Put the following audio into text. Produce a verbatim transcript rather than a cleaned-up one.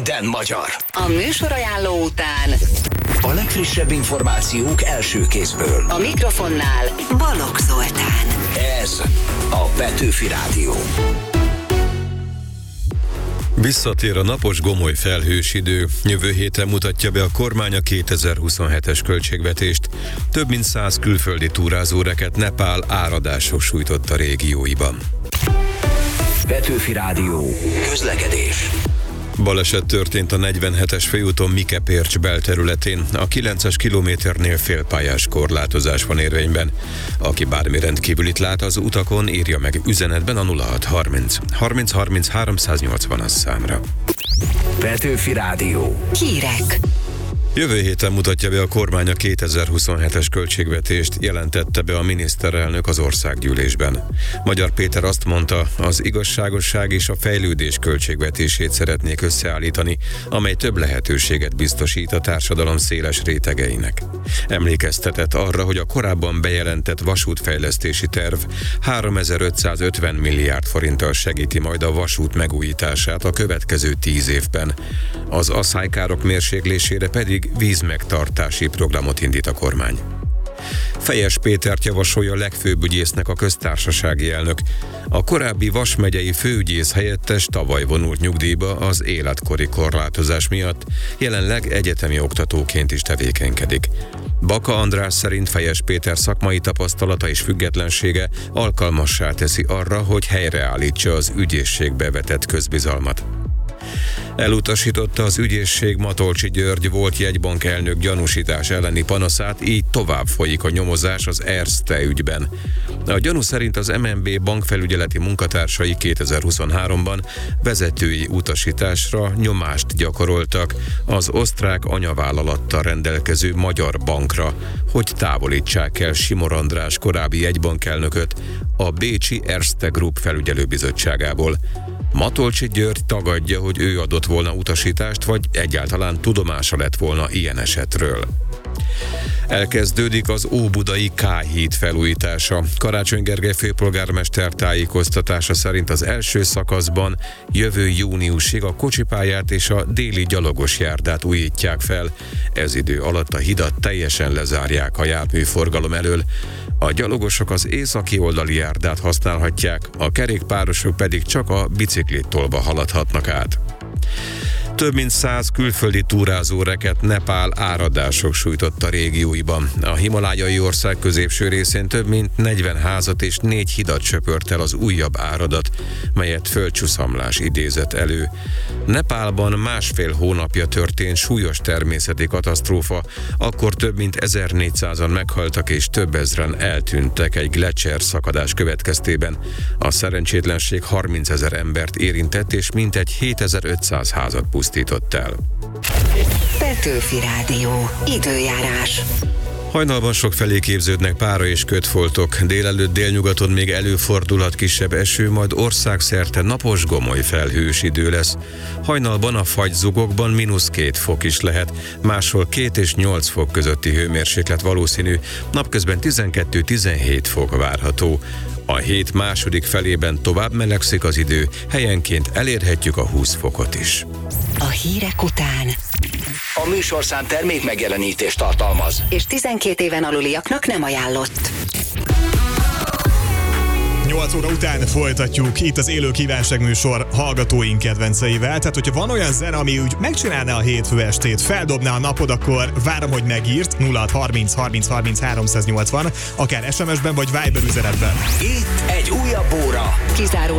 minden magyar. A műsorajánló után a legfrissebb információk első kézből. A mikrofonnál Balogh Zoltán. Ez a Petőfi Rádió. Visszatér a napos, gomoly felhős idő. Jövő héten mutatja be a kormány a kétezer-huszonhetes költségvetést. Több mint száz külföldi túrázóreket Nepál áradások sújtotta régióiban. Petőfi Rádió. Közlekedés. Baleset történt a negyvenhetes főúton Mike-Pércs belterületén. A kilences kilométernél félpályás korlátozás van érvényben. Aki bármi rendkívülit lát az utakon, írja meg üzenetben a nulla hat harminc harminc harminc háromszáznyolcvanas számra. Petőfi Rádió. Hírek. Jövő héten mutatja be a kormány a kétezer-huszonhetes költségvetést, jelentette be a miniszterelnök az országgyűlésben. Magyar Péter azt mondta, az igazságosság és a fejlődés költségvetését szeretnék összeállítani, amely több lehetőséget biztosít a társadalom széles rétegeinek. Emlékeztetett arra, hogy a korábban bejelentett vasútfejlesztési terv háromezer-ötszázötven milliárd forinttal segíti majd a vasút megújítását a következő tíz évben. Az asszálykárok mérséklésére pedig vízmegtartási programot indít a kormány. Fejes Pétert javasolja a legfőbb ügyésznek a köztársasági elnök. A korábbi Vas megyei főügyész helyettes tavaly vonult nyugdíjba az életkori korlátozás miatt, jelenleg egyetemi oktatóként is tevékenykedik. Baka András szerint Fejes Péter szakmai tapasztalata és függetlensége alkalmassá teszi arra, hogy helyreállítsa az ügyészségbe vetett közbizalmat. Elutasította az ügyészség Matolcsy György volt jegybank elnök gyanúsítás elleni panaszát, így tovább folyik a nyomozás az Erste ügyben. A gyanú szerint az em en bé bankfelügyeleti munkatársai kétezer-huszonháromban vezetői utasításra nyomást gyakoroltak az osztrák anyavállalattal rendelkező magyar bankra, hogy távolítsák el Simor András korábbi jegybankelnököt a bécsi Erste Group felügyelőbizottságából. Matolcsy György tagadja, hogy ő adott volna utasítást, vagy egyáltalán tudomása lett volna ilyen esetről. Elkezdődik az óbudai K-híd felújítása. Karácsony Gergely főpolgármester tájékoztatása szerint az első szakaszban jövő júniusig a kocsipályát és a déli gyalogos járdát újítják fel. Ez idő alatt a hidat teljesen lezárják a járműforgalom elől. A gyalogosok az északi oldali járdát használhatják, a kerékpárosok pedig csak a biciklitolba haladhatnak át. Több mint száz külföldi túrázóreket Nepál áradások sújtotta régióiban. A himalájai ország középső részén több mint negyven házat és négy hidat söpört el az újabb áradat, melyet földcsúszamlás idézett elő. Nepálban másfél hónapja történt súlyos természeti katasztrófa, akkor több mint ezernégyszázan meghaltak és több ezren eltűntek egy gleccser szakadás következtében. A szerencsétlenség harmincezer embert érintett és mintegy hétezer-ötszáz házat pusztított el. Petőfi Rádió. Időjárás. Hajnalban sokfelé képződnek pára és kötfoltok, délelőtt délnyugaton még előfordulhat kisebb eső, majd országszerte napos, gomoly felhős idő lesz. Hajnalban a fagyzugokban mínusz két fok is lehet, máshol két és nyolc fok közötti hőmérséklet valószínű, napközben tizenkettő-tizenhét fok várható. A hét második felében tovább melegszik az idő, helyenként elérhetjük a húsz fokot is. A hírek után A műsorszám termék megjelenítést tartalmaz, és tizenkét éven aluliaknak nem ajánlott. nyolc óra után folytatjuk itt az élő kívánságműsor hallgatóink kedvenceivel. Tehát, hogyha van olyan zene, ami úgy megcsinálná a hétfő estét, feldobná a napod, akkor várom, hogy megírt nulla hat harminc harminc harminc háromszáznyolcvan, akár es em es-ben vagy Viber üzenetben. itt egy újabb óra. Kizárólag